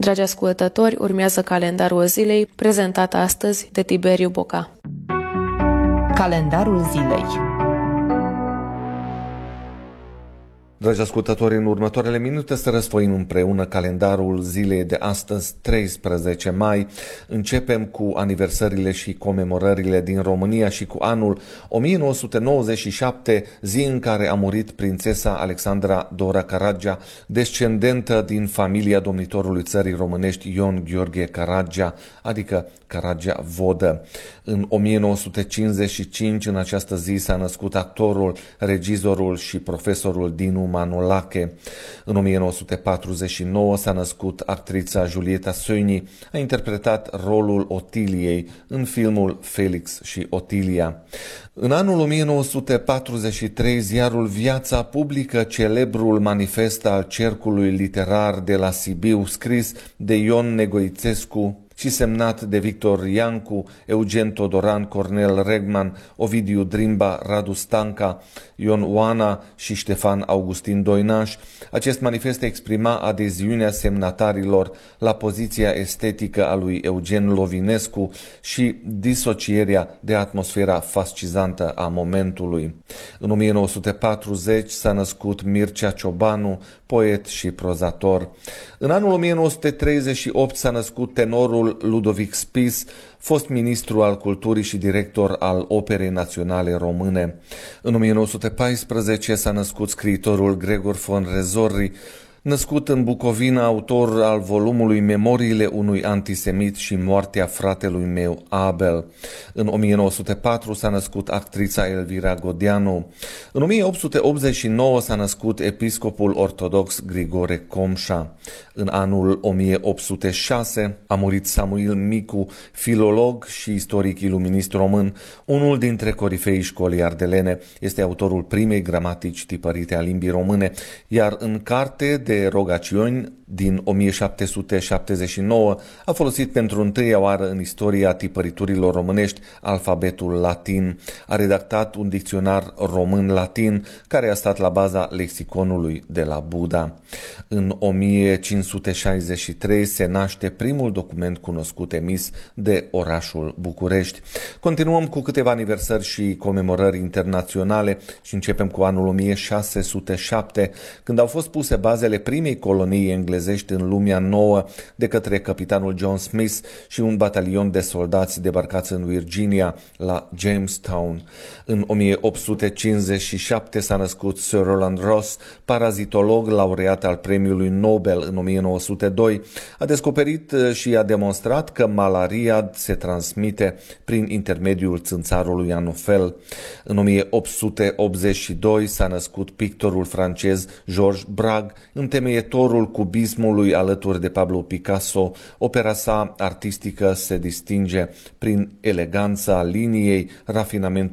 Dragi ascultători, urmează calendarul zilei, prezentat astăzi de Tiberiu Boca. Calendarul zilei. Dragi ascultători, în următoarele minute să răsfoim împreună calendarul zilei de astăzi, 13 mai. Începem cu aniversările și comemorările din România și cu anul 1997, zi în care a murit prințesa Alexandra Dora Caragia, descendentă din familia domnitorului țării românești Ion Gheorghe Caragia, adică Caragia Vodă. În 1955, în această zi, s-a născut actorul, regizorul și profesorul Dinu Manolache. În 1949 s-a născut actrița Julieta Söini, a interpretat rolul Otiliei în filmul Felix și Otilia. În anul 1943, ziarul Viața publică celebrul manifest al Cercului Literar de la Sibiu, scris de Ion Negoițescu și semnat de Victor Iancu, Eugen Todoran, Cornel Regman, Ovidiu Drimba, Radu Stanca, Ion Oana și Ștefan Augustin Doinaș. Acest manifest exprima adeziunea semnatarilor la poziția estetică a lui Eugen Lovinescu și disocierea de atmosfera fascizantă a momentului. În 1940 s-a născut Mircea Ciobanu, poet și prozator. În anul 1938 s-a născut tenorul Ludovic Spies, fost ministru al culturii și director al Operei Naționale Române. În 1914 s-a născut scriitorul Gregor von Rezorri, născut în Bucovina, autor al volumului Memoriile unui antisemit și moartea fratelui meu Abel. În 1904 s-a născut actrița Elvira Godeanu. În 1889 s-a născut episcopul ortodox Grigore Comșa. În anul 1806 a murit Samuil Micu, filolog și istoric iluminist român, unul dintre corifeii școlii ardelene. Este autorul primei gramatici tipărite a limbii române, iar în carte de rogațiuni din 1779 a folosit pentru întâia oară în istoria tipăriturilor românești alfabetul latin. A redactat un dicționar român-latin care a stat la baza lexiconului de la Buda. În 1563 se naște primul document cunoscut emis de orașul București. Continuăm cu câteva aniversări și comemorări internaționale și începem cu anul 1607, când au fost puse bazele primei colonii englezești în lumea nouă de către capitanul John Smith și un batalion de soldați debarcați în Virginia la Jamestown. În 1857 s-a născut Sir Roland Ross, parazitolog, laureat al premiului Nobel în 1902. A descoperit și a demonstrat că malaria se transmite prin intermediul țânțarului anofel. În 1882 s-a născut pictorul francez Georges Braque, întemeietorul cubismului alături de Pablo Picasso. Opera sa artistică se distinge prin eleganța liniei, rafinamentul